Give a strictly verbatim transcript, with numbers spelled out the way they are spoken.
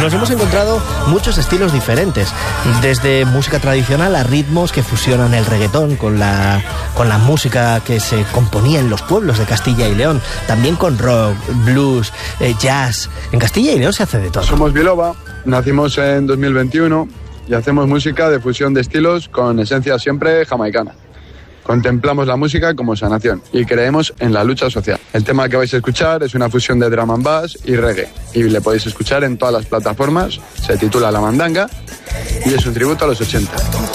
nos hemos encontrado muchos estilos diferentes, desde música tradicional a ritmos que fusionan el reggaetón con la, con la música que se componía en los pueblos de Castilla y León, también con rock, blues, eh, jazz. En Castilla y León se hace de todo. Somos Biloba, nacimos en dos mil veintiuno y hacemos música de fusión de estilos con esencia siempre jamaicana. Contemplamos la música como sanación y creemos en la lucha social. El tema que vais a escuchar es una fusión de drum and bass y reggae y le podéis escuchar en todas las plataformas. Se titula La Mandanga y es un tributo a los ochenta.